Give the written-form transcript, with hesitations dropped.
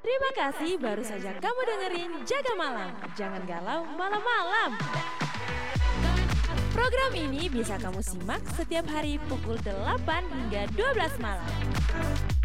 Terima kasih baru saja kamu dengerin Jaga Malam. Jangan galau malam-malam. Program ini bisa kamu simak setiap hari pukul 8 hingga 12 malam.